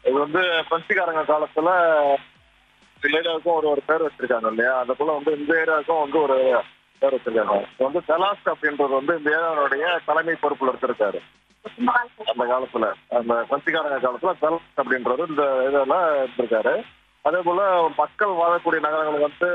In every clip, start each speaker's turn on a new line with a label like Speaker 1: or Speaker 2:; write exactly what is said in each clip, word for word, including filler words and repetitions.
Speaker 1: இது வந்து பருத்திக்காரங்க காலத்துல ஏரியாவுக்கும் ஒரு ஒரு பேர் வச்சிருக்காங்க இல்லையா? அது போல வந்து இந்த ஏரியாவுக்கும் வந்து ஒரு பேர் வச்சிருக்காங்க. இது வந்து செலாஸ்ட் அப்படின்றது வந்து இந்த ஏரியாவுடைய தலைமை பொறுப்புல இருந்திருக்காரு அந்த காலத்துல. அந்த பருத்திக்காரங்க காலத்துல செலாஸ்ட் அப்படின்றது இந்த இதெல்லாம் இருந்திருக்காரு. அதே போல மக்கள் வாழக்கூடிய நகரங்களுக்கு வந்து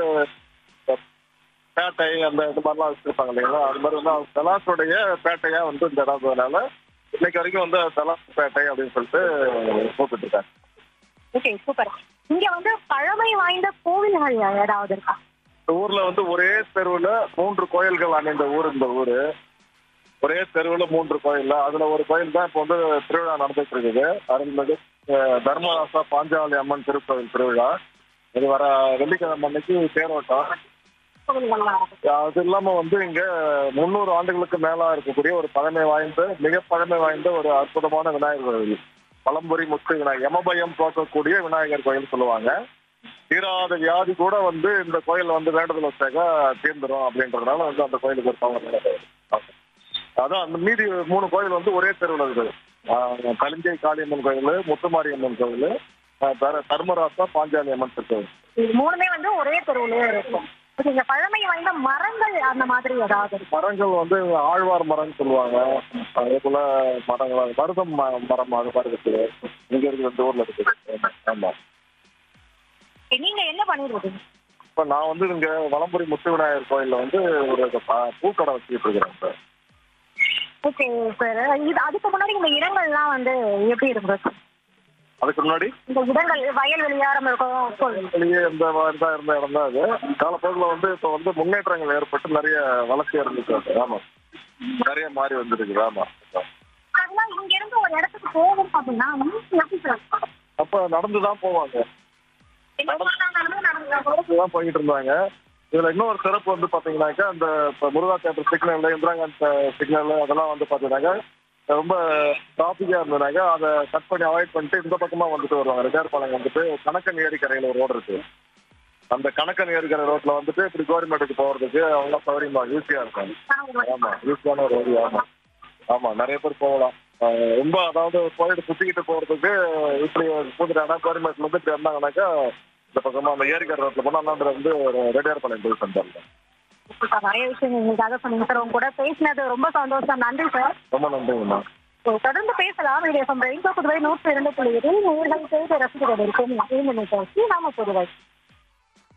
Speaker 1: பேட்டை அந்த இது மாதிரிலாம் வச்சிருப்பாங்க இல்லைங்களா? அது மாதிரி வந்து அவங்க செலாஸுடைய பேட்டையா வந்து இந்த இடம்னால இன்னைக்கு வரைக்கும் வந்து செலாஸ் பேட்டை அப்படின்னு சொல்லிட்டு கூப்பிட்டு இருக்காங்க.
Speaker 2: Okay, super. இங்க வந்து பழமை வாய்ந்த கோவில்கள் ஏதாவது இருக்கா?
Speaker 1: இந்த ஊர்ல வந்து ஒரே தெருவுல மூன்று கோயில்கள் அமைந்த ஊர் இந்த ஊரு. ஒரே தெருவுல மூன்று கோயில். அதுல ஒரு கோயில் தான் இப்போ வந்து திருவிழா நடந்துட்டு இருக்குது. அருள்மிகு அஹ், தர்மராசா பாஞ்சாலி அம்மன் திருக்கோயில் திருவிழா. இது வர வெள்ளிக்கிழமை அன்னைக்கு தேரோட்டம்.
Speaker 2: கோவில்கள்லாம் இருக்கு.
Speaker 1: அது இல்லாம வந்து இங்க முன்னூறு ஆண்டுகளுக்கு மேலா இருக்கக்கூடிய ஒரு பழமை வாய்ந்த மிக பழமை வாய்ந்த ஒரு அற்புதமான விநாயகர் கோயில். பழம்பொரி முத்து விநாயகர், யமபயம் போக்கக்கூடிய விநாயகர் கோயில் சொல்லுவாங்க. தீராத வியாதி கூட வந்து இந்த கோயில்ல வந்து வேண்டுதல் வச்சாக்கா தீர்ந்துடும் அப்படின்றதுனால வந்து அந்த கோயிலுக்கு ஒரு பவர். அதான் அந்த மீதி மூணு கோயில் வந்து ஒரே தெருவில் இருக்குது. ஆஹ் கலிஞ்சை காளியம்மன் கோயில், முத்துமாரியம்மன் கோயில், ஆஹ் தர- தர்மராசா பாஞ்சாலி அம்மன் திருக்கோயில்.
Speaker 2: இது மூணுமே வந்து ஒரே தெருவுலயே இருக்கும். ஓகே, இங்க பழமை வாய்ந்த மரங்கள் அந்த மாதிரி ஏதாவது இருக்கு?
Speaker 1: மரங்கள் வந்து ஆழ்வார் மரம்னு சொல்லுவாங்க. அதே போல மரங்கள் மருதம் ம- மரம் அது மாதிரி இருக்குது. இங்க இருக்குது இந்த ஊர்ல இருக்குது. ஆமா.
Speaker 2: நீங்க என்ன பண்ணிட்டு இருக்கீங்க?
Speaker 1: இப்ப நான் வந்து இங்க வலம்புரி முத்து விநாயகர் கோயில்ல வந்து ஒரு ப- பூக்கடை வச்சுட்டு இருக்கிறேன் சார்.
Speaker 2: ஓகே சார், இது அதுக்கு முன்னாடி இந்த இடங்கள்லாம் வந்து எப்படி இருந்தது?
Speaker 1: அதுக்கு முன்னாடி
Speaker 2: இந்த இடங்கள் வயல்வெளியாரம் இருக்கும்.
Speaker 1: வெளியே இந்த மாதிரி தான் இருந்த இடம் தான் அது. காலப்போக்கில் வந்து இப்போ வந்து முன்னேற்றங்கள் ஏற்பட்டு நிறைய வளர்ச்சி இருந்துச்சு அது. ஆமா, நிறைய மாறி வந்துருக்குது. ஆமா.
Speaker 2: அதெல்லாம் இங்க இருந்து ஒரு இடத்துக்கு போகணும் அப்படின்னா எப்படி சார்?
Speaker 1: அப்ப நடந்துதான் போவாங்க.
Speaker 2: என்ன பண்ணாலும் நடந்து
Speaker 1: நடந்துதான் போயிட்டு இருந்தாங்க. இதுல இன்னொரு சிறப்பு வந்து பாத்தீங்கன்னாக்கா அந்த இப்ப முருகா theatre signal, Indira Gandhi signal அதெல்லாம் வந்து பாத்தீங்கன்னாக்கா ரொம்ப டிராபிக்கா இருந்ததுனாக்கா அதை கட் பண்ணி அவாய்ட் பண்ணிட்டு இந்த பக்கமா வந்துட்டு வருவாங்க. ரிட்டையர் பாளையம் வந்துட்டு கணக்கன் ஏரிக்கரையில ஒரு ரோடு இருக்கு. அந்த கணக்கன் ஏரிக்கரை ரோட்ல வந்துட்டு இப்படி கோரிமேட்டுக்கு போறதுக்கு அவங்க சௌகரியமா ஈஸியா இருக்கும். ஆமா, ஈஸியான ஒரு ஏரியா. ஆமா ஆமா, நிறைய பேர் போகலாம். ஆஹ் ரொம்ப அதாவது போயிட்டு சுத்திக்கிட்டு போறதுக்கு இப்படி புதுடானா கோரிமேட்ல இருந்து இப்படி இருந்தாங்கன்னாக்கா இந்த பக்கமா அந்த ஏரிக்கரை ரோட்ல போனா அண்ணாந்துல வந்து ஒரு ரிட்டையர் பாளையம் போய் சென்றாங்க.
Speaker 2: நிறைய விஷயம் எங்களுக்காக சொன்னீங்க சார். உங்க கூட பேசினது ரொம்ப சந்தோஷம். நன்றி சார்.
Speaker 1: ரொம்ப நன்றிங்கம்மா.
Speaker 2: தொடர்ந்து பேசலாம். வீடியோ புதுவை நூற்றி இரண்டு புள்ளி ஏழு நேர்கள் பேச ரசிக்கிறது இருக்கும். நாம புதுவை